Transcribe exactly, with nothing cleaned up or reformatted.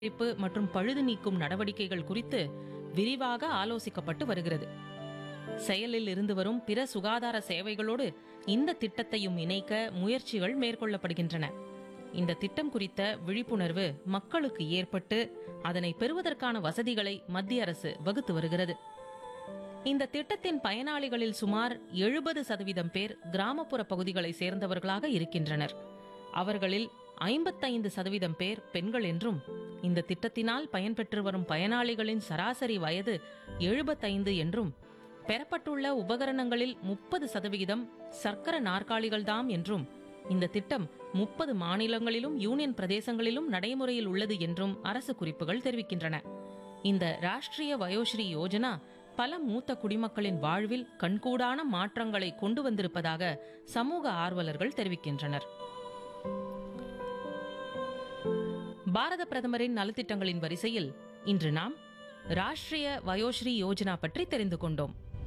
பராமரிப்பு மற்றும் பழுது நீக்கும் நடவடிக்கைகள் குறித்து விரிவாக ஆலோசிக்கப்பட்டு வருகிறது. செயலில் இருந்து வரும் பிற சுகாதார சேவைகளோடு இந்த திட்டத்தையும் இணைக்க முயற்சிகள் மேற்கொள்ளப்படுகின்றன. இந்த திட்டம் குறித்த விழிப்புணர்வு மக்களுக்கு ஏற்பட்டு அதனை பெறுவதற்கான வசதிகளை மத்திய அரசு வகுத்து வருகிறது. இந்த திட்டத்தின் பயனாளிகளில் சுமார் எழுபது சதவீதம் பேர் கிராமப்புற பகுதிகளை சேர்ந்தவர்களாக இருக்கின்றனர். அவர்களில் ஐம்பத்தைந்து சதவீதம் பேர் பெண்கள் என்றும், இந்த திட்டத்தினால் பயன்பெற்று வரும் பயனாளிகளின் சராசரி வயது எழுபத்தைந்து என்றும், பெறப்பட்டுள்ள உபகரணங்களில் முப்பது சதவிகிதம் சக்கர நாற்காலிகள்தாம் என்றும், இந்த திட்டம் முப்பது மாநிலங்களிலும் யூனியன் பிரதேசங்களிலும் நடைமுறையில் உள்ளது என்றும் அரசு குறிப்புகள் தெரிவிக்கின்றன. இந்த ராஷ்டிரிய வயோஸ்ரீ யோஜனா பல மூத்த குடிமக்களின் வாழ்வில் கண்கூடான மாற்றங்களை கொண்டு வந்திருப்பதாக சமூக ஆர்வலர்கள் தெரிவிக்கின்றனர். பாரத பிரதமரின் நலத்திட்டங்களின் வரிசையில் இன்று நாம் ராஷ்டிரிய வயோஸ்ரீ யோஜனா பற்றி தெரிந்து கொண்டோம்.